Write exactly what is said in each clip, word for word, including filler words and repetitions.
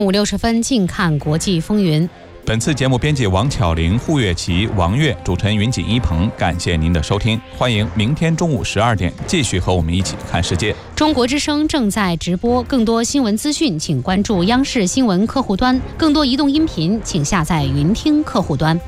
五六十分，近看国际风云。 本次节目编辑王巧玲、胡月琪、王悦，主持人云锦一鹏。感谢您的收听，欢迎明天中午十二点继续和我们一起看世界。 中国之声正在直播，更多新闻资讯请关注央视新闻客户端，更多移动音频请下载云听客户端。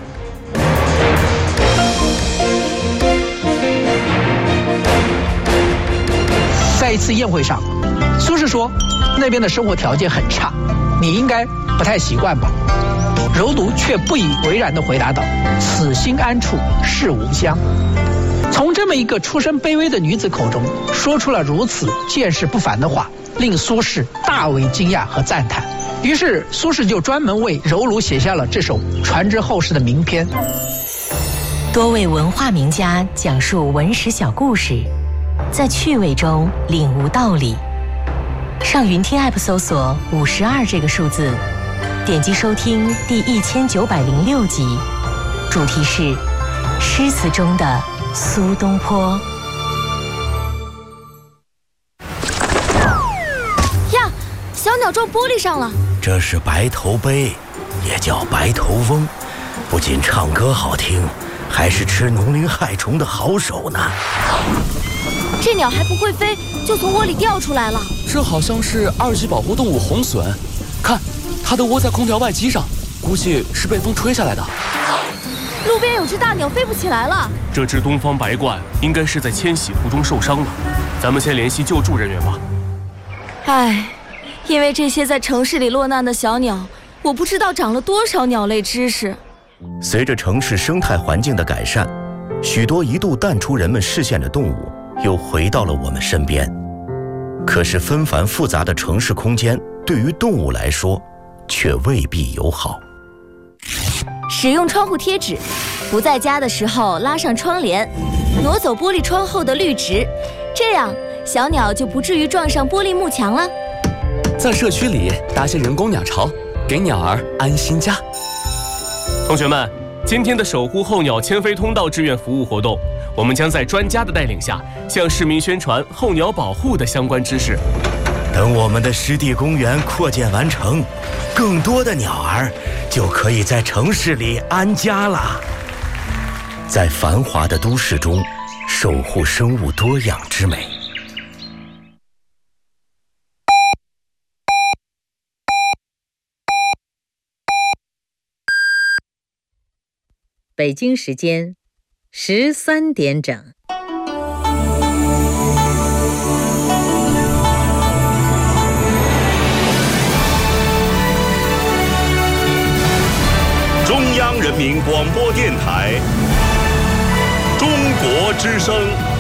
在一次宴会上，苏轼说那边的生活条件很差，你应该不太习惯吧？柔奴却不以为然地回答道：此心安处是吾乡。从这么一个出身卑微的女子口中说出了如此见识不凡的话，令苏轼大为惊讶和赞叹。于是苏轼就专门为柔奴写下了这首传之后世的名篇。 多位文化名家讲述文史小故事，在趣味中领悟道理。上云听 App 搜索五十二这个数字，点击收听第一千九百零六集，主题是诗词中的苏东坡。 呀，小鸟撞玻璃上了。 这是白头鹎，也叫白头翁，不仅唱歌好听，还是吃农林害虫的好手呢。 这鸟还不会飞，就从窝里掉出来了。 这好像是二级保护动物红隼，看，它都窝在空调外机上，估计是被风吹下来的。 路边有只大鸟飞不起来了。 这只东方白鹳应该是在迁徙途中受伤了，咱们先联系救助人员吧。 唉，因为这些在城市里落难的小鸟，我不知道长了多少鸟类知识。 随着城市生态环境的改善，许多一度淡出人们视线的动物又回到了我们身边。可是纷繁复杂的城市空间对于动物来说却未必友好。 使用窗户贴纸，不在家的时候拉上窗帘，挪走玻璃窗后的绿植，这样小鸟就不至于撞上玻璃幕墙了。 在社区里搭些人工鸟巢，给鸟儿安心家。 同学们，今天的守护候鸟迁飞通道志愿服务活动，我们将在专家的带领下，向市民宣传候鸟保护的相关知识。 等我们的湿地公园扩建完成，更多的鸟儿就可以在城市里安家了。在繁华的都市中，守护生物多样之美。 北京时间十三点整。 中央人民广播电台，中国之声。